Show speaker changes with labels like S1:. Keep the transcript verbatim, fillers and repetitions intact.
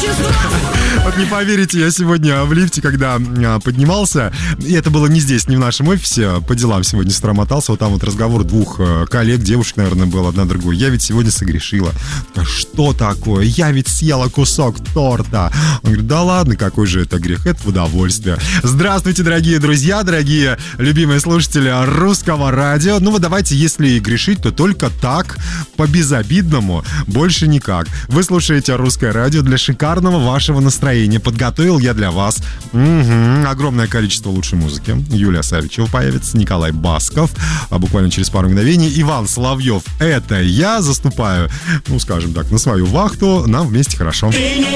S1: Вот не поверите, я сегодня в лифте, когда поднимался, и это было не здесь, не в нашем офисе, по делам сегодня с утра мотался, вот там вот разговор двух коллег, девушек, наверное, был, одна другой. Я ведь сегодня согрешила. Что такое? Я ведь съела кусок торта. Он говорит, да ладно, какой же это грех? Это в удовольствие. Здравствуйте, дорогие друзья, дорогие любимые слушатели Русского радио. Ну вот давайте, если и грешить, то только так, по-безобидному, больше никак. Вы слушаете Русское радио для шикарного вашего настроения. Подготовил я для вас угу, огромное количество лучшей музыки. Юлия Савичева появится, Николай Басков, а буквально через пару мгновений Иван Соловьев. Это я заступаю, ну скажем так, на свою вахту. Нам вместе хорошо.